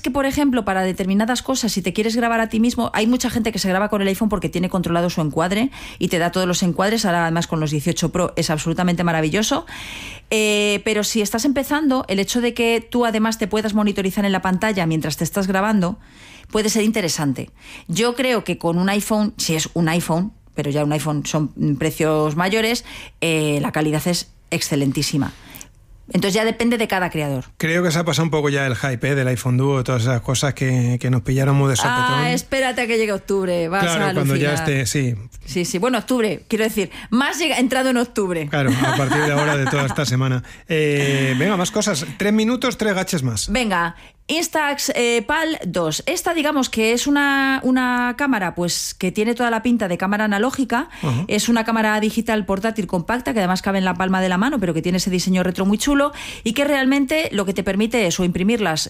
que, por ejemplo, para determinadas cosas, si te quieres grabar a ti mismo, hay mucha gente que se graba con el iPhone porque tiene controlado su encuadre y te da todos los encuadres. Ahora, además, con los 18 Pro es absolutamente maravilloso. Pero si estás empezando, el hecho de que tú además te puedas monitorizar en la pantalla mientras te estás grabando puede ser interesante. Yo creo que con un iPhone, si es un iPhone, pero ya un iPhone son precios mayores, la calidad es excelentísima. Entonces ya depende de cada creador. Creo que se ha pasado un poco ya el hype del iPhone Duo, todas esas cosas que nos pillaron muy de sopetón. Espérate a que llegue octubre, vas a alucinar. Cuando ya esté, sí. Sí, bueno, octubre, quiero decir, más entrado en octubre. Claro, a partir de ahora, de toda esta semana. Venga, más cosas. 3 minutos, 3 gadgets más. Venga, Instax PAL 2. Esta, digamos que es una cámara pues que tiene toda la pinta de cámara analógica. Uh-huh. Es una cámara digital portátil compacta que además cabe en la palma de la mano, pero que tiene ese diseño retro muy chulo y que realmente lo que te permite es o imprimir las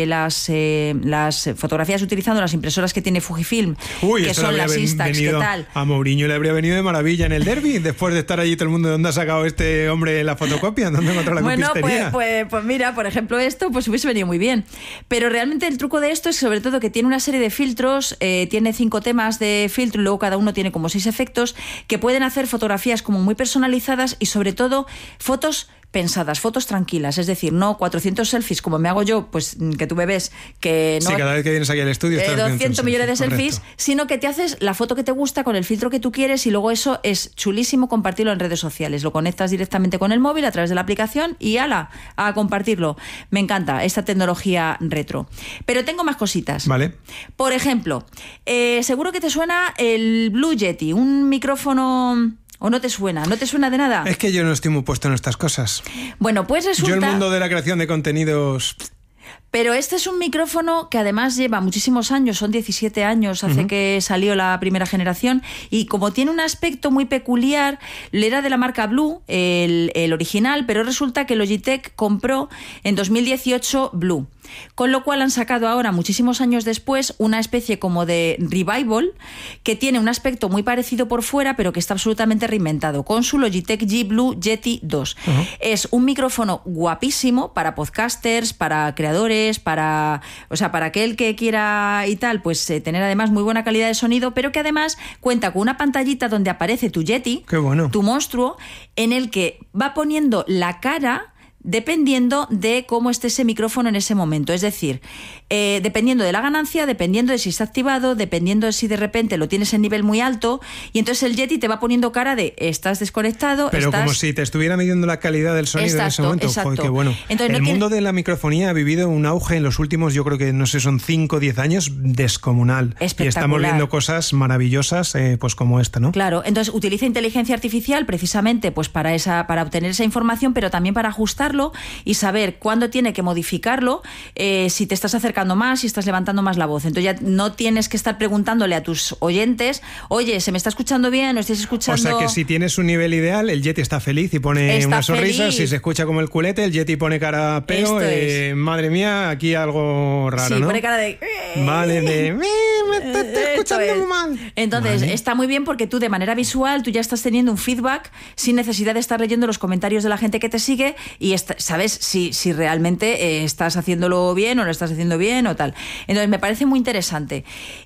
fotografías utilizando las impresoras que tiene Fujifilm, que son las Instax. ¿Qué tal? A Mourinho le habría venido de maravilla en el derbi, después de estar allí todo el mundo. ¿De dónde ha sacado este hombre la fotocopia? ¿Dónde encontró la copistería? Pues mira, por ejemplo, esto pues hubiese venido muy bien. Pero realmente el truco de esto es sobre todo que tiene una serie de filtros, tiene 5 temas de filtro y luego cada uno tiene como 6 efectos que pueden hacer fotografías como muy personalizadas y sobre todo fotos pensadas, fotos tranquilas, es decir, no 400 selfies como me hago yo, pues que tú me ves que no... Sí, cada vez que vienes aquí al estudio 200 millones de selfies, correcto. Sino que te haces la foto que te gusta con el filtro que tú quieres y luego eso es chulísimo compartirlo en redes sociales. Lo conectas directamente con el móvil a través de la aplicación y ¡hala! A compartirlo. Me encanta esta tecnología retro. Pero tengo más cositas. Vale. Por ejemplo, seguro que te suena el Blue Yeti, un micrófono... ¿O no te suena? ¿No te suena de nada? Es que yo no estoy muy puesto en estas cosas. Bueno, pues resulta... Yo el mundo de la creación de contenidos... Pero este es un micrófono que además lleva muchísimos años, son 17 años hace que salió la primera generación, y como tiene un aspecto muy peculiar, era de la marca Blue, el original, pero resulta que Logitech compró en 2018 Blue. Con lo cual han sacado ahora, muchísimos años después, una especie como de revival que tiene un aspecto muy parecido por fuera, pero que está absolutamente reinventado, con su Logitech G Blue Yeti 2. Uh-huh. Es un micrófono guapísimo para podcasters, para creadores, para aquel que quiera y tal, pues tener además muy buena calidad de sonido, pero que además cuenta con una pantallita donde aparece tu Yeti, qué bueno, tu monstruo, en el que va poniendo la cara dependiendo de cómo esté ese micrófono en ese momento. Es decir, dependiendo de la ganancia, dependiendo de si está activado, dependiendo de si de repente lo tienes en nivel muy alto, y entonces el Yeti te va poniendo cara de estás desconectado. Pero como si te estuviera midiendo la calidad del sonido en ese momento. Exacto. Joder, qué bueno. Entonces, el mundo de la microfonía ha vivido un auge en los últimos, yo creo que no sé, son 5 o 10 años, descomunal. Y estamos viendo cosas maravillosas, pues como esta, ¿no? Claro, entonces utiliza inteligencia artificial precisamente pues para obtener esa información, pero también para ajustar y saber cuándo tiene que modificarlo, si te estás acercando más, si estás levantando más la voz. Entonces ya no tienes que estar preguntándole a tus oyentes, oye, ¿se me está escuchando bien? ¿No estáis escuchando? O sea que si tienes un nivel ideal, el Yeti está feliz y pone una sonrisa. Feliz. Si se escucha como el culete, el Yeti pone cara peo. Madre mía, aquí algo raro, sí, ¿no? Pone cara de... Vale, me está escuchando muy mal. Entonces, está muy bien porque tú de manera visual, tú ya estás teniendo un feedback sin necesidad de estar leyendo los comentarios de la gente que te sigue y sabes si realmente estás haciéndolo bien o no estás haciendo bien o tal. Entonces me parece muy interesante.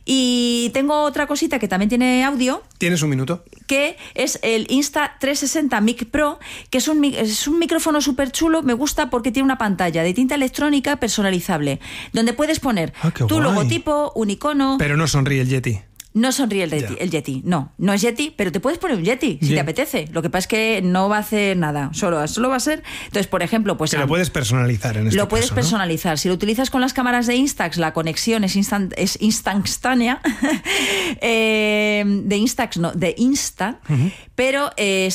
Y tengo otra cosita que también tiene audio. ¿Tienes un minuto? Que es el Insta360 Mic Pro, que es un micrófono súper chulo. Me gusta porque tiene una pantalla de tinta electrónica personalizable, donde puedes poner tu logotipo, un icono. Pero no sonríe el Yeti. No sonríe el Yeti, no es Yeti, pero te puedes poner un Yeti si te apetece. Lo que pasa es que no va a hacer nada, solo va a ser. Entonces, por ejemplo, pues. Que lo puedes personalizar en este caso. Lo puedes personalizar. ¿No? Si lo utilizas con las cámaras de Instax, la conexión es instantánea. De Instax, no, de Insta. Uh-huh. Pero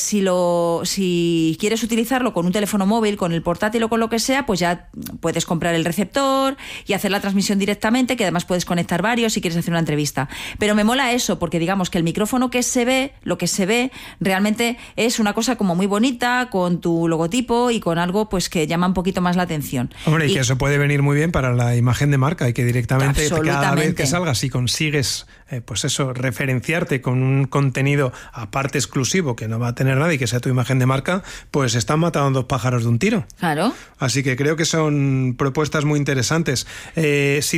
si quieres utilizarlo con un teléfono móvil, con el portátil o con lo que sea, pues ya puedes comprar el receptor y hacer la transmisión directamente, que además puedes conectar varios si quieres hacer una entrevista. Pero me mola eso, porque digamos que el micrófono lo que se ve realmente es una cosa como muy bonita, con tu logotipo y con algo pues que llama un poquito más la atención. Hombre, y que eso puede venir muy bien para la imagen de marca, y que directamente cada vez que salgas, si consigues pues eso, referenciarte con un contenido aparte exclusivo que no va a tener nadie, que sea tu imagen de marca, pues están matando 2 pájaros de un tiro. Claro. Así que creo que son propuestas muy interesantes. Si